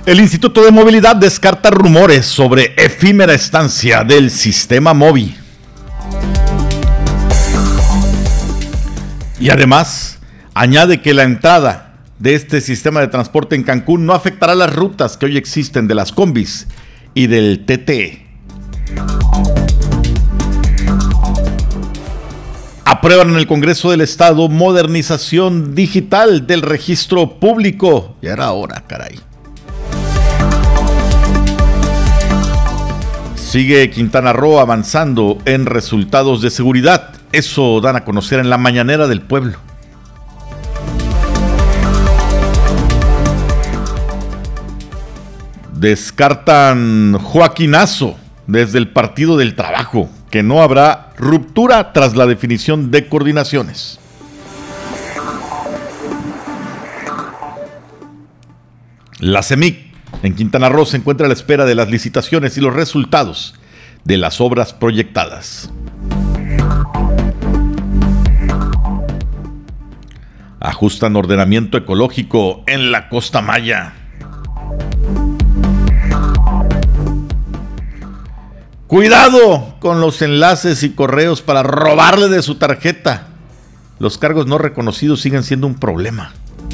El Instituto de Movilidad descarta rumores sobre efímera estancia del sistema MOVI. Y además, añade que la entrada de este sistema de transporte en Cancún no afectará las rutas que hoy existen de las combis y del TTE. Aprueban en el Congreso del Estado modernización digital del registro público. Ya era hora, caray. Sigue Quintana Roo avanzando en resultados de seguridad. Eso dan a conocer en la mañanera del pueblo. Descartan Joaquinazo desde el Partido del Trabajo, que no habrá ruptura tras la definición de coordinaciones. La CEMIC en Quintana Roo se encuentra a la espera de las licitaciones y los resultados de las obras proyectadas. Ajustan ordenamiento ecológico en la Costa Maya. Cuidado con los enlaces y correos para robarle de su tarjeta. Los cargos no reconocidos siguen siendo un problema.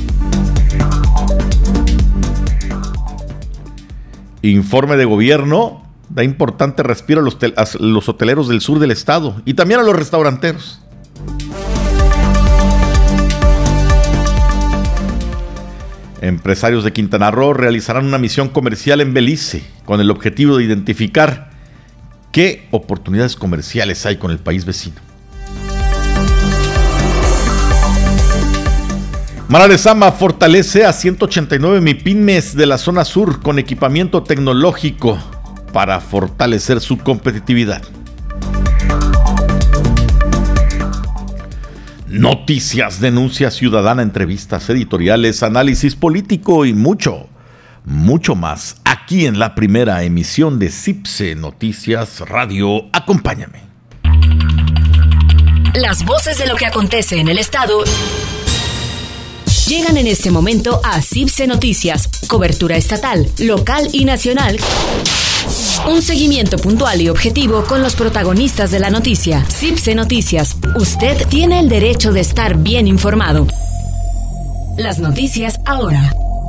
Informe de gobierno da importante respiro a los hoteleros del sur del estado y también a los restauranteros. Empresarios de Quintana Roo realizarán una misión comercial en Belice con el objetivo de identificar qué oportunidades comerciales hay con el país vecino. Mara Lezama fortalece a 189 MIPYMES de la zona sur con equipamiento tecnológico para fortalecer su competitividad. Noticias, denuncia ciudadana, entrevistas, editoriales, análisis político y mucho más. Aquí en la primera emisión de CIPSE Noticias Radio. Acompáñame. Las voces de lo que acontece en el estado llegan en este momento a CIPSE Noticias. Cobertura estatal, local y nacional. Un seguimiento puntual y objetivo con los protagonistas de la noticia. CIPSE Noticias. Usted tiene el derecho de estar bien informado. Las noticias ahora.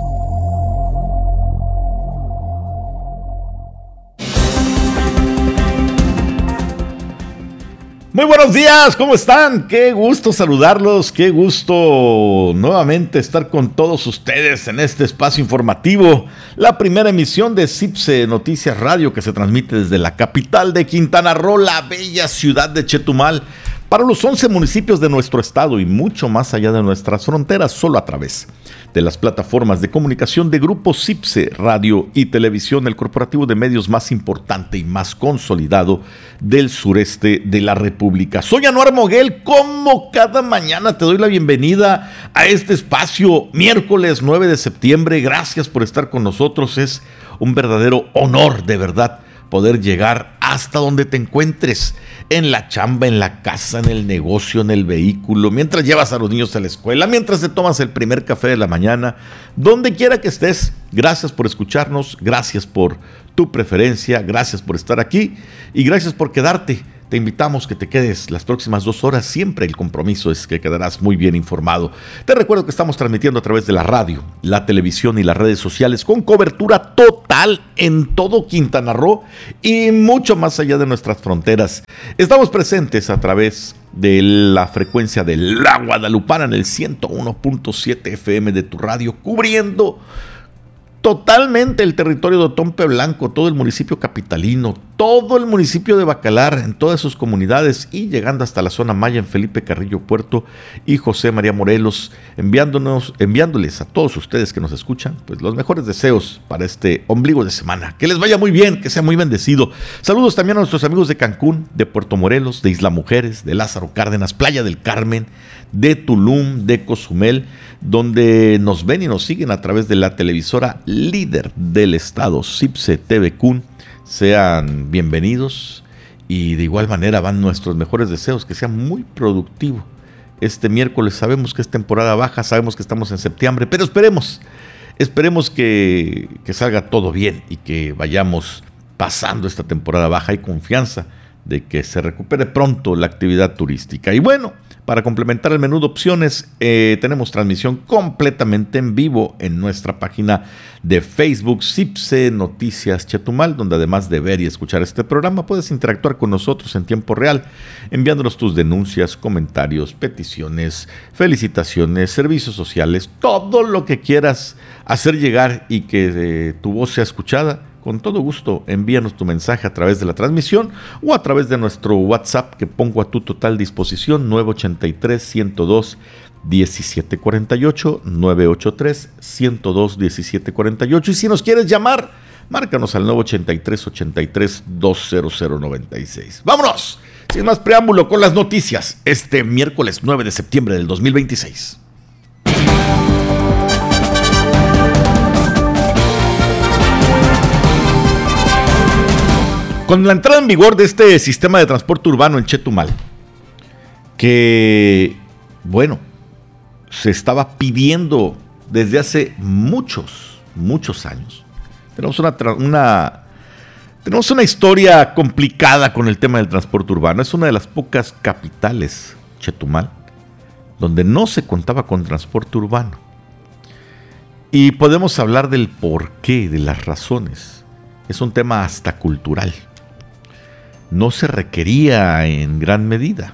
Muy buenos días, ¿cómo están? Qué gusto saludarlos, qué gusto nuevamente estar con todos ustedes en este espacio informativo, la primera emisión de CIPSE Noticias Radio que se transmite desde la capital de Quintana Roo, la bella ciudad de Chetumal, para los 11 municipios de nuestro estado y mucho más allá de nuestras fronteras, solo a través de las plataformas de comunicación de Grupo CIPSE Radio y Televisión, el corporativo de medios más importante y más consolidado del sureste de la República. Soy Anuar Moguel, como cada mañana te doy la bienvenida a este espacio, miércoles 9 de septiembre. Gracias por estar con nosotros, es un verdadero honor, de verdad, poder llegar hasta donde te encuentres, en la chamba, en la casa, en el negocio, en el vehículo, mientras llevas a los niños a la escuela, mientras te tomas el primer café de la mañana, donde quiera que estés. Gracias por escucharnos, gracias por tu preferencia, gracias por estar aquí y gracias por quedarte. Te invitamos que te quedes las próximas 2 horas. Siempre el compromiso es que quedarás muy bien informado. Te recuerdo que estamos transmitiendo a través de la radio, la televisión y las redes sociales con cobertura total en todo Quintana Roo y mucho más allá de nuestras fronteras. Estamos presentes a través de la frecuencia de La Guadalupana en el 101.7 FM de tu radio, cubriendo totalmente el territorio de Otompe Blanco, todo el municipio capitalino, todo el municipio de Bacalar, en todas sus comunidades y llegando hasta la zona maya en Felipe Carrillo Puerto y José María Morelos, enviándoles a todos ustedes que nos escuchan, pues los mejores deseos para este ombligo de semana. Que les vaya muy bien, que sea muy bendecido. Saludos también a nuestros amigos de Cancún, de Puerto Morelos, de Isla Mujeres, de Lázaro Cárdenas, Playa del Carmen, de Tulum, de Cozumel, donde nos ven y nos siguen a través de la televisora líder del estado, CIPSE TVQ. Sean bienvenidos y de igual manera van nuestros mejores deseos, que sea muy productivo este miércoles. Sabemos que es temporada baja, sabemos que estamos en septiembre, pero esperemos Esperemos que salga todo bien y que vayamos pasando esta temporada baja. Hay confianza de que se recupere pronto la actividad turística. Y bueno, para complementar el menú de opciones, tenemos transmisión completamente en vivo en nuestra página de Facebook, CIPSE Noticias Chetumal, donde además de ver y escuchar este programa, puedes interactuar con nosotros en tiempo real, enviándonos tus denuncias, comentarios, peticiones, felicitaciones, servicios sociales, todo lo que quieras hacer llegar y que tu voz sea escuchada. Con todo gusto, envíanos tu mensaje a través de la transmisión o a través de nuestro WhatsApp que pongo a tu total disposición, 983-102-1748, 983-102-1748. Y si nos quieres llamar, márcanos al 983-83-20096. ¡Vámonos! Sin más preámbulo con las noticias, este miércoles 9 de septiembre del 2026. Con la entrada en vigor de este sistema de transporte urbano en Chetumal, que, bueno, se estaba pidiendo desde hace muchos años. Tenemos una historia complicada con el tema del transporte urbano. Es una de las pocas capitales, Chetumal, donde no se contaba con transporte urbano. Y podemos hablar del porqué, de las razones. Es un tema hasta cultural. No se requería en gran medida.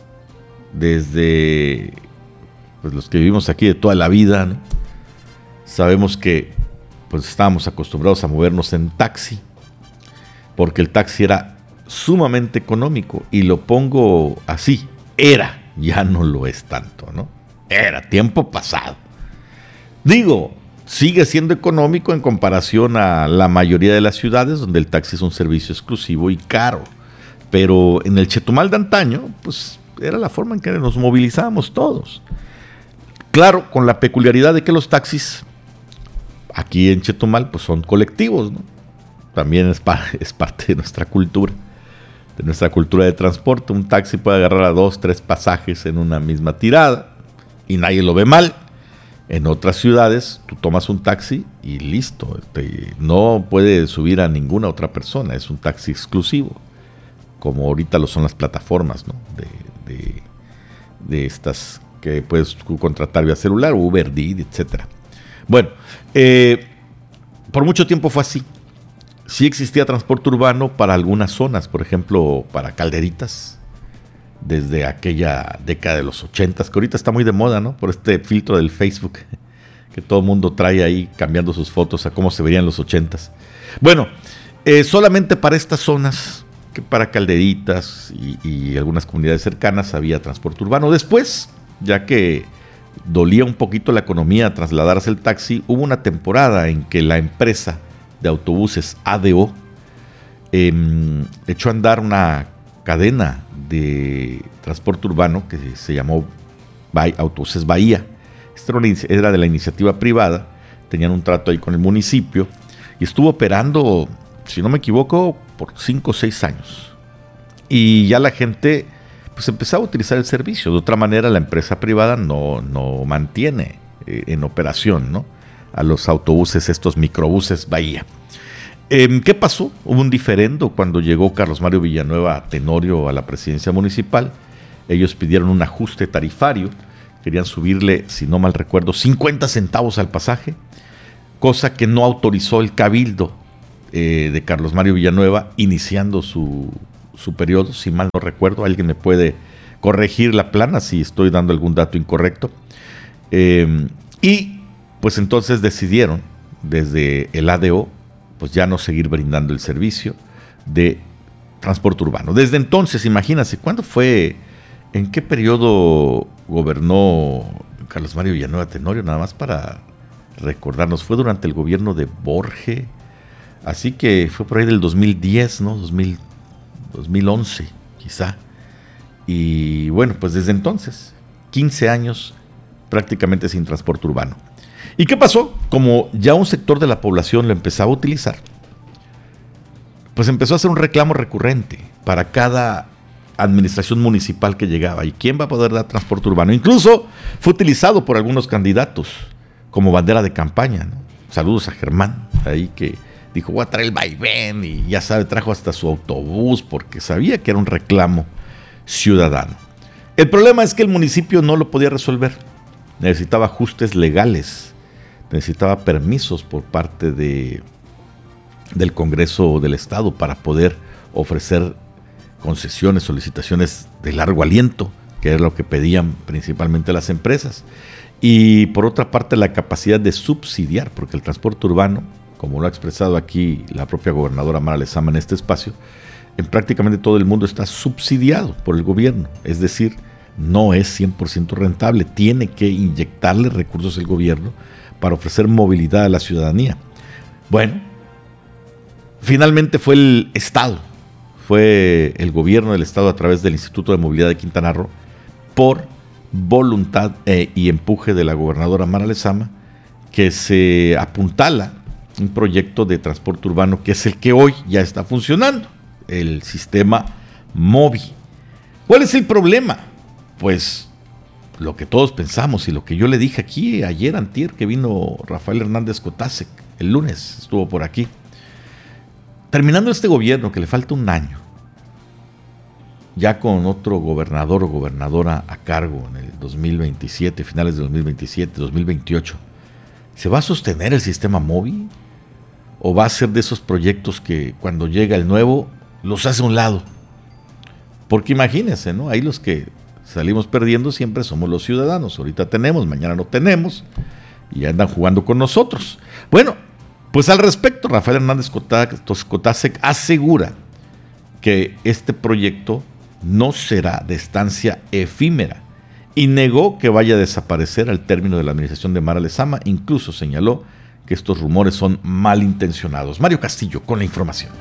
Desde los que vivimos aquí de toda la vida, ¿no? Sabemos que estábamos acostumbrados a movernos en taxi, porque el taxi era sumamente económico, y lo pongo así, ya no lo es tanto, ¿no? Era tiempo pasado. Digo, sigue siendo económico en comparación a la mayoría de las ciudades donde el taxi es un servicio exclusivo y caro. Pero en el Chetumal de antaño, era la forma en que nos movilizábamos todos. Claro, con la peculiaridad de que los taxis aquí en Chetumal son colectivos, ¿no? También es parte de nuestra cultura de transporte. Un taxi puede agarrar a 2, 3 pasajes en una misma tirada y nadie lo ve mal. En otras ciudades, tú tomas un taxi y listo. No puede subir a ninguna otra persona. Es un taxi exclusivo, como ahorita lo son las plataformas, ¿no? de estas que puedes contratar vía celular, Uber, Didi, etc. Bueno, por mucho tiempo fue así. Sí existía transporte urbano para algunas zonas, por ejemplo, para Calderitas, desde aquella década de los 80s, que ahorita está muy de moda, ¿no? Por este filtro del Facebook, que todo el mundo trae ahí cambiando sus fotos a cómo se verían los 80s. Bueno, solamente para estas zonas, que para Calderitas y algunas comunidades cercanas, había transporte urbano. Después, ya que dolía un poquito la economía trasladarse el taxi, hubo una temporada en que la empresa de autobuses ADO echó a andar una cadena de transporte urbano que se llamó Autobuses Bahía. Esta era de la iniciativa privada, tenían un trato ahí con el municipio y estuvo operando, si no me equivoco, por 5 o 6 años. Y ya la gente empezaba a utilizar el servicio. De otra manera, la empresa privada no mantiene en operación, ¿no?, a los autobuses, estos microbuses Bahía. ¿Qué pasó? Hubo un diferendo cuando llegó Carlos Mario Villanueva Tenorio a la presidencia municipal. Ellos pidieron un ajuste tarifario, querían subirle, si no mal recuerdo, 50 centavos al pasaje, cosa que no autorizó el cabildo de Carlos Mario Villanueva, iniciando su periodo, si mal no recuerdo. Alguien me puede corregir la plana si estoy dando algún dato incorrecto. Y entonces decidieron desde el ADO ya no seguir brindando el servicio de transporte urbano. Desde entonces, imagínense, ¿cuándo fue? ¿En qué periodo gobernó Carlos Mario Villanueva Tenorio? Nada más para recordarnos, fue durante el gobierno de Borge, así que fue por ahí del 2010, ¿no? 2011 quizá. Y bueno, desde entonces, 15 años prácticamente sin transporte urbano. ¿Y qué pasó? Como ya un sector de la población lo empezaba a utilizar, empezó a hacer un reclamo recurrente para cada administración municipal que llegaba. ¿Y quién va a poder dar transporte urbano? Incluso fue utilizado por algunos candidatos como bandera de campaña, ¿no? Saludos a Germán, ahí que dijo, voy a traer el vaivén, y ya sabe, trajo hasta su autobús porque sabía que era un reclamo ciudadano. El problema es que el municipio no lo podía resolver. Necesitaba ajustes legales, necesitaba permisos por parte del Congreso del Estado para poder ofrecer concesiones, solicitaciones de largo aliento, que es lo que pedían principalmente las empresas. Y por otra parte, la capacidad de subsidiar, porque el transporte urbano, como lo ha expresado aquí la propia gobernadora Mara Lezama en este espacio, en prácticamente todo el mundo está subsidiado por el gobierno, es decir, no es 100% rentable, tiene que inyectarle recursos el gobierno para ofrecer movilidad a la ciudadanía. Bueno, finalmente fue el Estado, fue el gobierno del Estado a través del Instituto de Movilidad de Quintana Roo, por voluntad y empuje de la gobernadora Mara Lezama, que se apuntala un proyecto de transporte urbano que es el que hoy ya está funcionando, el sistema MOVI. ¿Cuál es el problema? Pues lo que todos pensamos y lo que yo le dije aquí ayer, antier, que vino Rafael Hernández Cotasec, el lunes estuvo por aquí. Terminando este gobierno, que le falta un año, ya con otro gobernador o gobernadora a cargo en el 2027, finales de 2027, 2028, ¿se va a sostener el sistema MOVI? ¿O va a ser de esos proyectos que cuando llega el nuevo los hace a un lado? Porque imagínense, ¿no? Ahí los que salimos perdiendo siempre somos los ciudadanos. Ahorita tenemos, mañana no tenemos, y andan jugando con nosotros. Bueno, pues al respecto, Rafael Hernández Cotasec asegura que este proyecto no será de estancia efímera y negó que vaya a desaparecer al término de la administración de Mara Lezama. Incluso señaló que estos rumores son malintencionados. Mario Castillo con la información.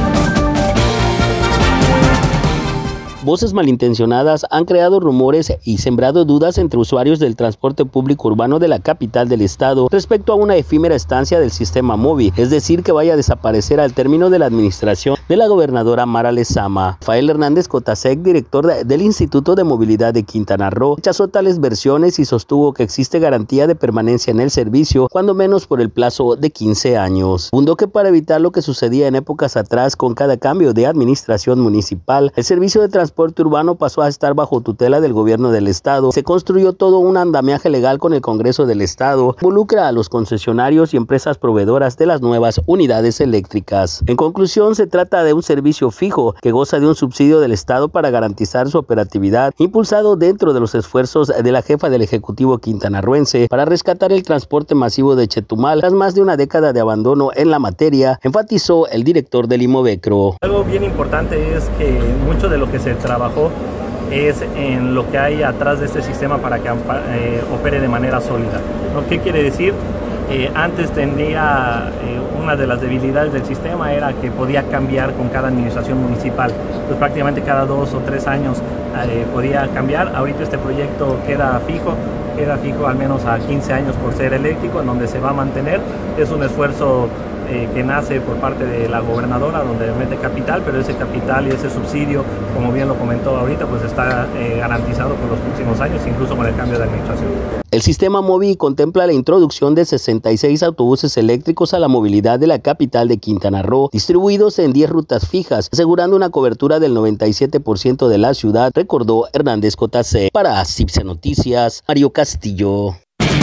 Voces malintencionadas han creado rumores y sembrado dudas entre usuarios del transporte público urbano de la capital del estado respecto a una efímera estancia del sistema MOVI, es decir, que vaya a desaparecer al término de la administración de la gobernadora Mara Lezama. Rafael Hernández Cotasec, director del Instituto de Movilidad de Quintana Roo, rechazó tales versiones y sostuvo que existe garantía de permanencia en el servicio, cuando menos por el plazo de 15 años. Abundó que para evitar lo que sucedía en épocas atrás con cada cambio de administración municipal, el servicio de transporte urbano pasó a estar bajo tutela del gobierno del estado. Se construyó todo un andamiaje legal con el Congreso del Estado, involucra a los concesionarios y empresas proveedoras de las nuevas unidades eléctricas. En conclusión, se trata de un servicio fijo que goza de un subsidio del estado para garantizar su operatividad, impulsado dentro de los esfuerzos de la jefa del Ejecutivo quintanarroense para rescatar el transporte masivo de Chetumal tras más de una década de abandono en la materia, enfatizó el director del Imovecro. Algo bien importante es que mucho de lo que se trabajó es en lo que hay atrás de este sistema para que opere de manera sólida, ¿no? ¿Qué quiere decir? Antes tendría una de las debilidades del sistema era que podía cambiar con cada administración municipal, pues prácticamente cada 2 o 3 años podía cambiar. Ahorita este proyecto queda fijo al menos a 15 años por ser eléctrico, en donde se va a mantener. Es un esfuerzo que nace por parte de la gobernadora, donde mete capital, pero ese capital y ese subsidio, como bien lo comentó ahorita, pues está garantizado por los próximos años, incluso con el cambio de administración. El sistema MOVI contempla la introducción de 66 autobuses eléctricos a la movilidad de la capital de Quintana Roo, distribuidos en 10 rutas fijas, asegurando una cobertura del 97% de la ciudad, recordó Hernández Cotasec. Para CIPSE Noticias, Mario Castillo.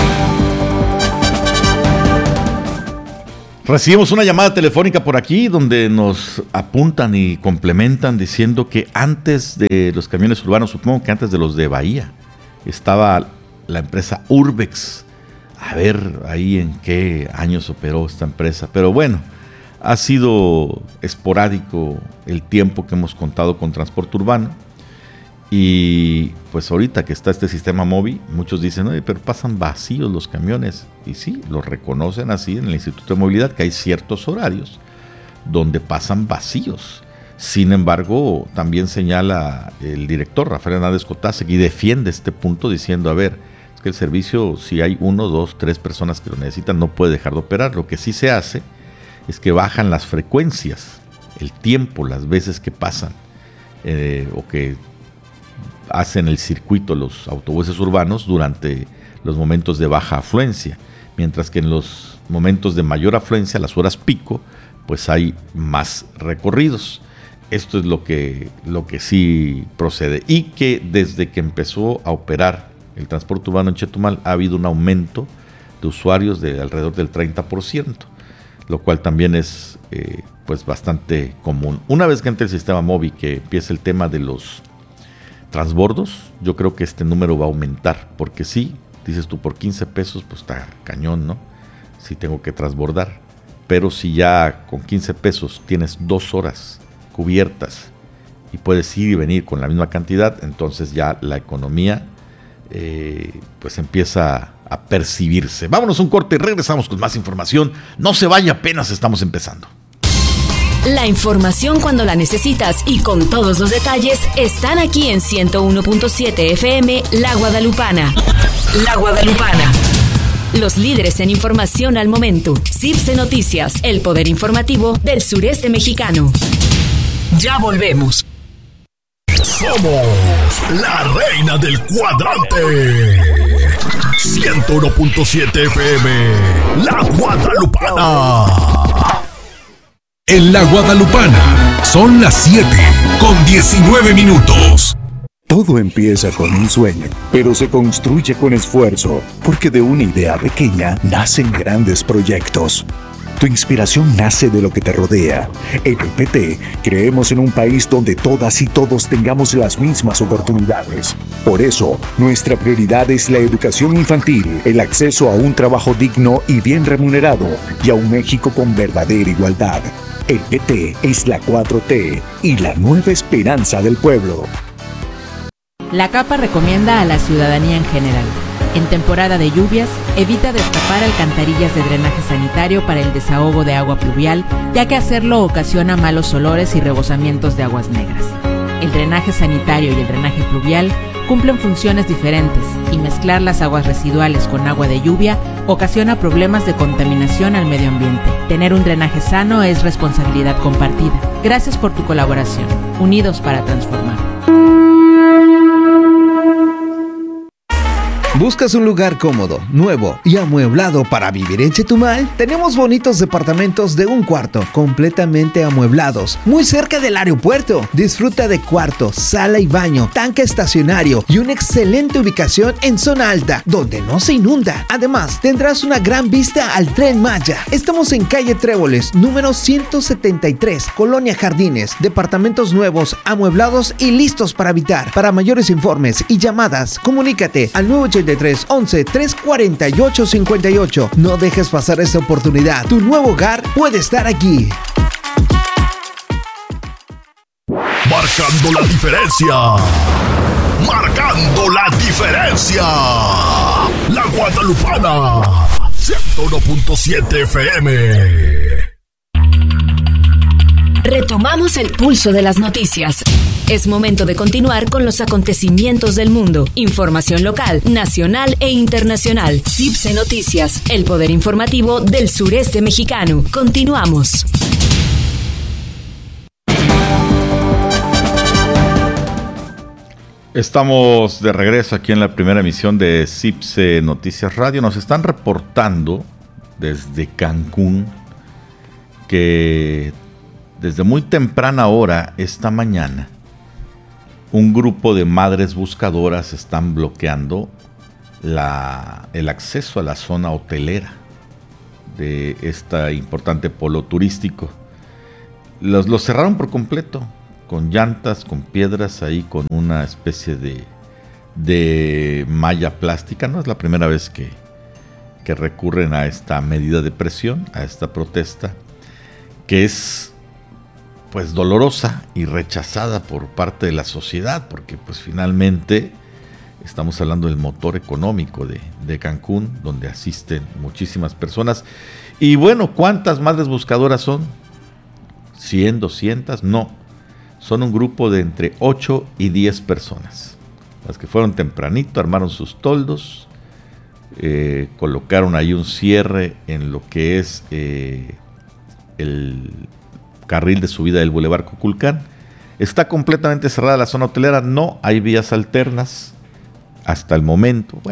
Recibimos una llamada telefónica por aquí donde nos apuntan y complementan diciendo que antes de los camiones urbanos, supongo que antes de los de Bahía, estaba la empresa Urbex. A ver ahí en qué años operó esta empresa. Pero bueno, ha sido esporádico el tiempo que hemos contado con transporte urbano. Y pues ahorita que está este sistema MOVI, muchos dicen, oye, pero pasan vacíos los camiones. Y sí, lo reconocen así en el Instituto de Movilidad, que hay ciertos horarios donde pasan vacíos. Sin embargo, también señala el director Rafael Hernández Cotasec y defiende este punto diciendo, a ver, es que el servicio, si hay 1, 2, 3 personas que lo necesitan, no puede dejar de operar. Lo que sí se hace es que bajan las frecuencias, el tiempo, las veces que pasan o que hacen el circuito los autobuses urbanos durante los momentos de baja afluencia. mientras que en los momentos de mayor afluencia, las horas pico, pues hay más recorridos. Esto es lo que sí procede, y que desde que empezó a operar el transporte urbano en Chetumal ha habido un aumento de usuarios de alrededor del 30%, lo cual también es pues bastante común. Una vez que entre el sistema móvil, que empiece el tema de los transbordos, yo creo que este número va a aumentar, porque sí, dices tú, por 15 pesos pues está cañón, ¿no? Si tengo que transbordar, pero si ya con 15 pesos tienes 2 horas cubiertas y puedes ir y venir con la misma cantidad, entonces ya la economía pues empieza a percibirse. Vámonos a un corte y regresamos con más información. No se vaya, apenas estamos empezando. La información cuando la necesitas y con todos los detalles están aquí en 101.7 FM La Guadalupana. La Guadalupana. Los líderes en información al momento. CIPSE Noticias, el poder informativo del sureste mexicano. Ya volvemos. Somos la reina del cuadrante. 101.7 FM, La Guadalupana. En La Guadalupana son las 7:19. Todo empieza con un sueño, pero se construye con esfuerzo, porque de una idea pequeña nacen grandes proyectos. Tu inspiración nace de lo que te rodea. En el PT creemos en un país donde todas y todos tengamos las mismas oportunidades. Por eso, nuestra prioridad es la educación infantil, el acceso a un trabajo digno y bien remunerado, y a un México con verdadera igualdad. El PT es la 4T y la nueva esperanza del pueblo. La CAPA recomienda a la ciudadanía en general: en temporada de lluvias, evita destapar alcantarillas de drenaje sanitario para el desahogo de agua pluvial, ya que hacerlo ocasiona malos olores y rebosamientos de aguas negras. El drenaje sanitario y el drenaje pluvial cumplen funciones diferentes, y mezclar las aguas residuales con agua de lluvia ocasiona problemas de contaminación al medio ambiente. Tener un drenaje sano es responsabilidad compartida. Gracias por tu colaboración. Unidos para transformar. ¿Buscas un lugar cómodo, nuevo y amueblado para vivir en Chetumal? Tenemos bonitos departamentos de un cuarto, completamente amueblados, muy cerca del aeropuerto. Disfruta de cuarto, sala y baño, tanque estacionario y una excelente ubicación en zona alta, donde no se inunda. Además, tendrás una gran vista al Tren Maya. Estamos en calle Tréboles, número 173, Colonia Jardines. Departamentos nuevos, amueblados y listos para habitar. Para mayores informes y llamadas, comunícate al 983 11 348 58. No dejes pasar esta oportunidad. Tu nuevo hogar puede estar aquí. Marcando la diferencia. Marcando la diferencia. La Guadalupana. 101.7 FM. Retomamos el pulso de las noticias. Es momento de continuar con los acontecimientos del mundo. Información local, nacional e internacional. CIPSE Noticias, el poder informativo del sureste mexicano. Continuamos. Estamos de regreso aquí en la primera emisión de CIPSE Noticias Radio. Nos están reportando desde Cancún que desde muy temprana hora esta mañana un grupo de madres buscadoras están bloqueando el acceso a la zona hotelera de este importante polo turístico. Los cerraron por completo, con llantas, con piedras, ahí con una especie de malla plástica. No es la primera vez que recurren a esta medida de presión, a esta protesta, que es pues dolorosa y rechazada por parte de la sociedad, porque pues finalmente estamos hablando del motor económico de Cancún, donde asisten muchísimas personas. Y bueno, ¿cuántas madres buscadoras son? ¿100, 200? No, son un grupo de entre 8 y 10 personas, las que fueron tempranito, armaron sus toldos, colocaron ahí un cierre en lo que es el carril de subida del Boulevard Cuculcán. Está completamente cerrada la zona hotelera, no hay vías alternas hasta el momento. Bueno, y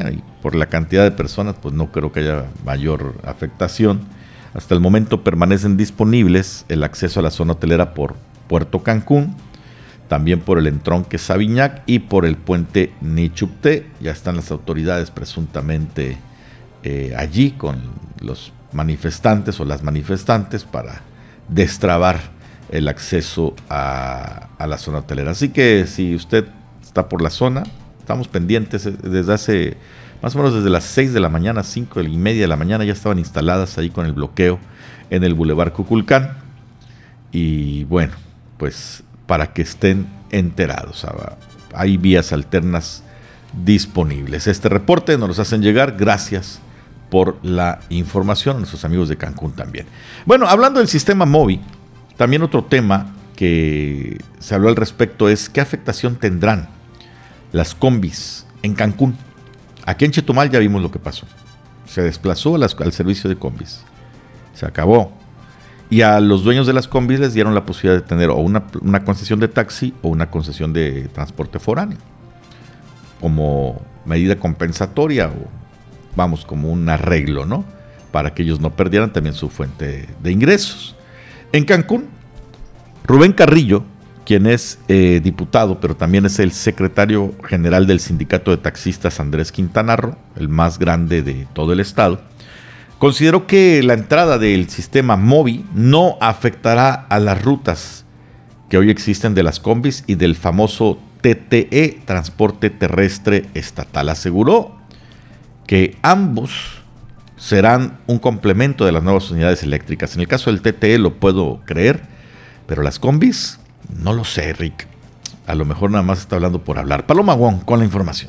por la cantidad de personas, pues no creo que haya mayor afectación. Hasta el momento permanecen disponibles el acceso a la zona hotelera por Puerto Cancún, también por el entronque Sabiñac y por el puente Nichupté. Ya están las autoridades presuntamente allí con los manifestantes o las manifestantes para destrabar el acceso a la zona hotelera. Así que si usted está por la zona, estamos pendientes desde hace más o menos desde las 6 de la mañana, 5:30 de la mañana, ya estaban instaladas ahí con el bloqueo en el Boulevard Cuculcán. Y bueno, pues para que estén enterados, hay vías alternas disponibles. Este reporte nos los hacen llegar, gracias por la información, a nuestros amigos de Cancún también. Bueno, hablando del sistema MOVI, también otro tema que se habló al respecto es qué afectación tendrán las combis en Cancún. Aquí en Chetumal ya vimos lo que pasó. Se desplazó al servicio de combis. Se acabó. Y a los dueños de las combis les dieron la posibilidad de tener o una concesión de taxi o una concesión de transporte foráneo, como medida compensatoria o vamos, como un arreglo, ¿no? Para que ellos no perdieran también su fuente de ingresos. En Cancún, Rubén Carrillo, quien es diputado, pero también es el secretario general del Sindicato de Taxistas Andrés Quintana Roo, el más grande de todo el estado, consideró que la entrada del sistema MOVI no afectará a las rutas que hoy existen de las combis y del famoso TTE, Transporte Terrestre Estatal. Aseguró que ambos serán un complemento de las nuevas unidades eléctricas. En el caso del TTE lo puedo creer, pero las combis, no lo sé, Rick. A lo mejor nada más está hablando por hablar. Paloma Wong con la información.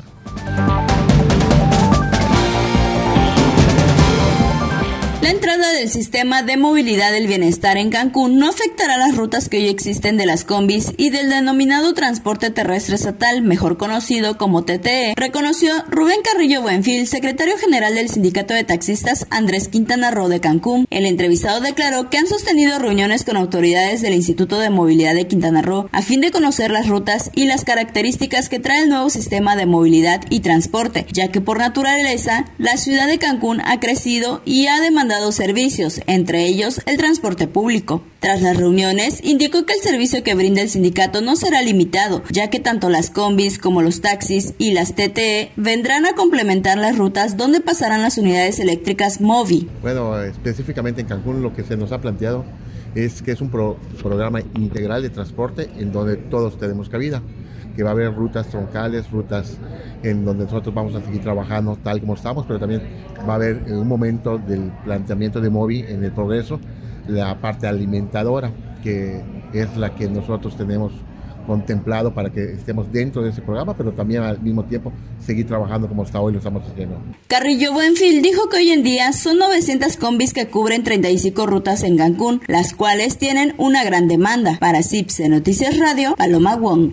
La entrada del sistema de movilidad del bienestar en Cancún no afectará las rutas que hoy existen de las combis y del denominado transporte terrestre estatal, mejor conocido como TTE, reconoció Rubén Carrillo Buenfil, secretario general del Sindicato de Taxistas Andrés Quintana Roo de Cancún. El entrevistado declaró que han sostenido reuniones con autoridades del Instituto de Movilidad de Quintana Roo a fin de conocer las rutas y las características que trae el nuevo sistema de movilidad y transporte, ya que por naturaleza la ciudad de Cancún ha crecido y ha demandado servicios, entre ellos el transporte público. Tras las reuniones, indicó que el servicio que brinda el sindicato no será limitado, ya que tanto las combis como los taxis y las TTE vendrán a complementar las rutas donde pasarán las unidades eléctricas MOVI. Bueno, específicamente en Cancún lo que se nos ha planteado es que es un programa integral de transporte en donde todos tenemos cabida, que va a haber rutas troncales, rutas en donde nosotros vamos a seguir trabajando tal como estamos, pero también va a haber en un momento del planteamiento de MOVI en el progreso la parte alimentadora, que es la que nosotros tenemos contemplado para que estemos dentro de ese programa, pero también al mismo tiempo seguir trabajando como hasta hoy lo estamos haciendo. Carrillo Buenfil dijo que hoy en día son 900 combis que cubren 35 rutas en Cancún, las cuales tienen una gran demanda. Para CIPSE Noticias Radio, Paloma Wong.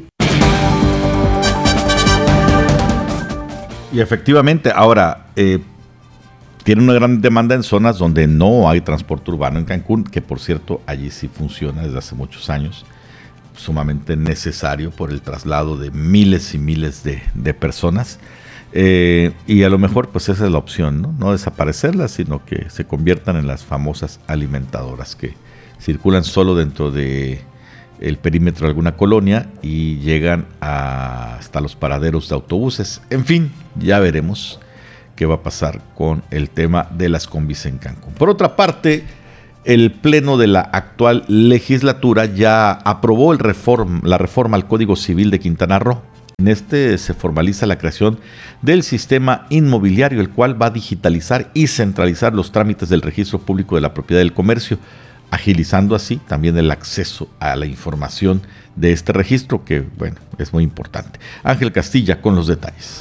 Y efectivamente, ahora, tiene una gran demanda en zonas donde no hay transporte urbano en Cancún, que por cierto, allí sí funciona desde hace muchos años, sumamente necesario por el traslado de miles y miles de personas. Y a lo mejor, pues esa es la opción, ¿no? No desaparecerlas, sino que se conviertan en las famosas alimentadoras que circulan solo dentro de el perímetro de alguna colonia y llegan hasta los paraderos de autobuses. En fin, ya veremos qué va a pasar con el tema de las combis en Cancún. Por otra parte, el Pleno de la actual legislatura ya aprobó la reforma al Código Civil de Quintana Roo. En este se formaliza la creación del sistema inmobiliario, el cual va a digitalizar y centralizar los trámites del registro público de la propiedad del comercio, agilizando así también el acceso a la información de este registro, que bueno, es muy importante. Ángel Castilla con los detalles.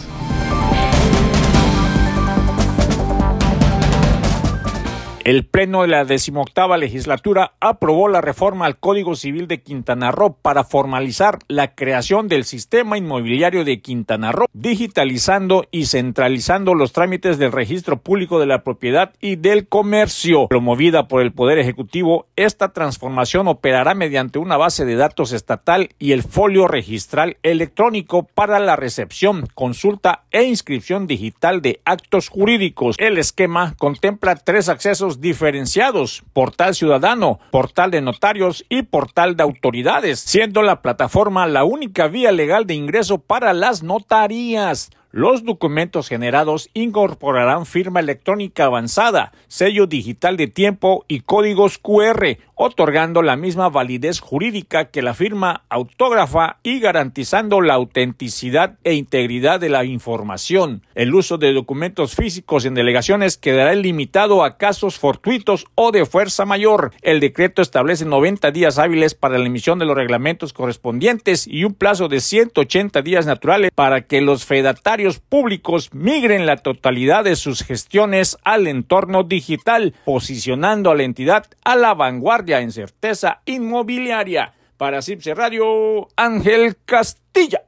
El Pleno de la 18ª Legislatura aprobó la reforma al Código Civil de Quintana Roo para formalizar la creación del Sistema Inmobiliario de Quintana Roo, digitalizando y centralizando los trámites del Registro Público de la Propiedad y del Comercio. Promovida por el Poder Ejecutivo, esta transformación operará mediante una base de datos estatal y el folio registral electrónico para la recepción, consulta e inscripción digital de actos jurídicos. El esquema contempla 3 accesos diferenciados: portal ciudadano, portal de notarios y portal de autoridades, siendo la plataforma la única vía legal de ingreso para las notarías. Los documentos generados incorporarán firma electrónica avanzada, sello digital de tiempo y códigos QR, otorgando la misma validez jurídica que la firma autógrafa y garantizando la autenticidad e integridad de la información. El uso de documentos físicos en delegaciones quedará limitado a casos fortuitos o de fuerza mayor. El decreto establece 90 días hábiles para la emisión de los reglamentos correspondientes y un plazo de 180 días naturales para que los fedatarios públicos migren la totalidad de sus gestiones al entorno digital, posicionando a la entidad a la vanguardia en certeza inmobiliaria. Para CIPSE Radio, Ángel Castilla.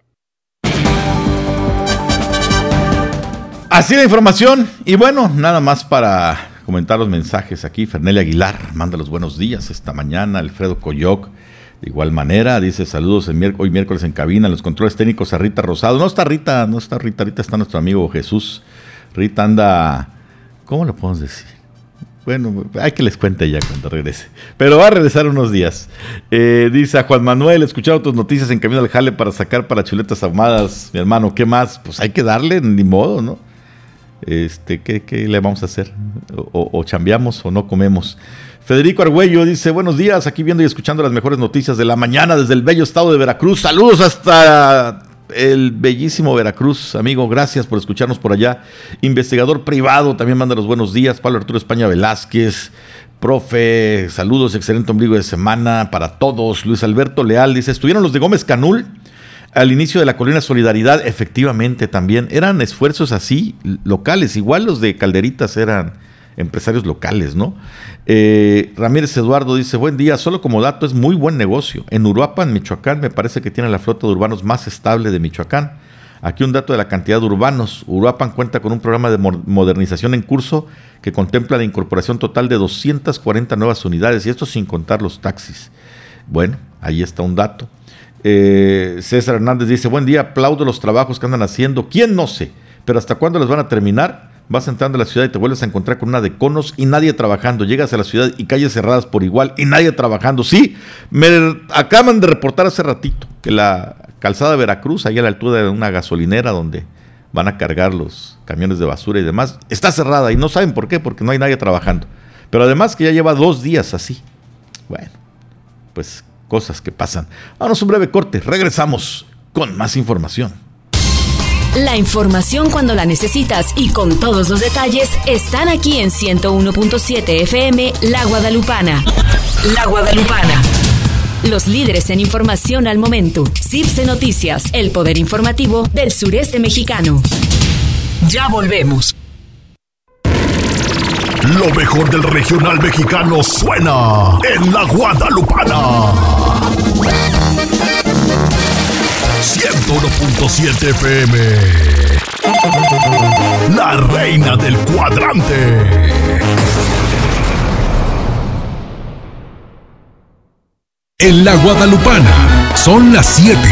Así la información. Y bueno, nada más para comentar los mensajes aquí. Fernelia Aguilar manda los buenos días esta mañana. Alfredo Coyoc, de igual manera, dice saludos hoy miércoles en cabina, los controles técnicos a Rita Rosado. No está Rita, ahorita está nuestro amigo Jesús. Rita anda, ¿cómo lo podemos decir? Bueno, hay que les cuente ya cuando regrese, pero va a regresar unos días. Dice a Juan Manuel, escuchado tus noticias en camino al jale para sacar para chuletas ahumadas, mi hermano, ¿qué más? Pues hay que darle, ni modo, ¿no? ¿Qué le vamos a hacer? O chambeamos o no comemos. Federico Argüello dice, buenos días, aquí viendo y escuchando las mejores noticias de la mañana desde el bello estado de Veracruz. Saludos hasta el bellísimo Veracruz, amigo, gracias por escucharnos por allá. Investigador privado también manda los buenos días. Pablo Arturo España Velázquez, profe, saludos, excelente ombligo de semana para todos. Luis Alberto Leal dice, estuvieron los de Gómez Canul al inicio de la Colonia Solidaridad. Efectivamente también eran esfuerzos así locales, igual los de Calderitas eran empresarios locales, ¿no? Ramírez Eduardo dice, buen día, solo como dato es muy buen negocio. En Uruapan, Michoacán, me parece que tiene la flota de urbanos más estable de Michoacán. Aquí un dato de la cantidad de urbanos. Uruapan cuenta con un programa de modernización en curso que contempla la incorporación total de 240 nuevas unidades, y esto sin contar los taxis. Bueno, ahí está un dato. César Hernández dice, buen día, aplaudo los trabajos que andan haciendo. ¿Quién? No sé, pero ¿hasta cuándo los van a terminar? Vas entrando a la ciudad y te vuelves a encontrar con una de conos y nadie trabajando. Llegas a la ciudad y calles cerradas por igual y nadie trabajando. Sí, me acaban de reportar hace ratito que la calzada de Veracruz, ahí a la altura de una gasolinera donde van a cargar los camiones de basura y demás, está cerrada y no saben por qué, porque no hay nadie trabajando. Pero además que ya lleva 2 días así. Bueno, pues cosas que pasan. Vamos a un breve corte, regresamos con más información. La información cuando la necesitas y con todos los detalles están aquí en 101.7 FM La Guadalupana. La Guadalupana. Los líderes en información al momento. CIPSE Noticias, el poder informativo del sureste mexicano. Ya volvemos. Lo mejor del regional mexicano suena en La Guadalupana. 101.7 FM. La reina del cuadrante. En La Guadalupana son las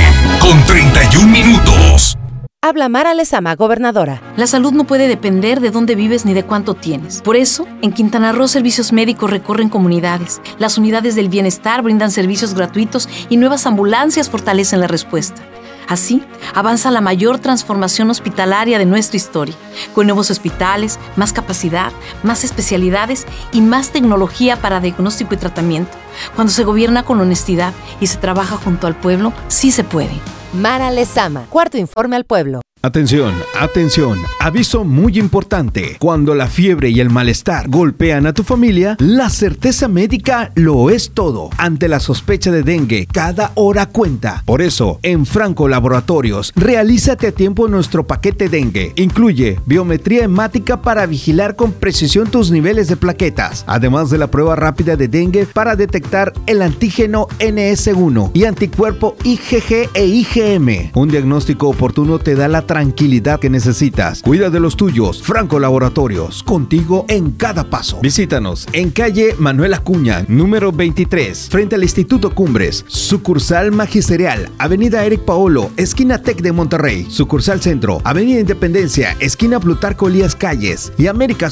7:31. Habla Mara Lezama, gobernadora. La salud no puede depender de dónde vives ni de cuánto tienes. Por eso, en Quintana Roo, servicios médicos recorren comunidades. Las unidades del bienestar brindan servicios gratuitos y nuevas ambulancias fortalecen la respuesta. Así, avanza la mayor transformación hospitalaria de nuestra historia, con nuevos hospitales, más capacidad, más especialidades y más tecnología para diagnóstico y tratamiento. Cuando se gobierna con honestidad y se trabaja junto al pueblo, sí se puede. Mara Lezama, cuarto informe al pueblo. Atención, atención, aviso muy importante. Cuando la fiebre y el malestar golpean a tu familia, la certeza médica lo es todo. Ante la sospecha de dengue, cada hora cuenta. Por eso, en Franco Laboratorios, realízate a tiempo nuestro paquete dengue. Incluye biometría hemática para vigilar con precisión tus niveles de plaquetas, además de la prueba rápida de dengue para detectar el antígeno NS1 y anticuerpo IgG e IgM. Un diagnóstico oportuno te da la tranquilidad que necesitas. Cuida de los tuyos. Franco Laboratorios, contigo en cada paso. Visítanos en calle Manuel Acuña, número 23, frente al Instituto Cumbres. Sucursal Magisterial, Avenida Eric Paolo, esquina Tec de Monterrey. Sucursal Centro, Avenida Independencia, esquina Plutarco Elías Calles y América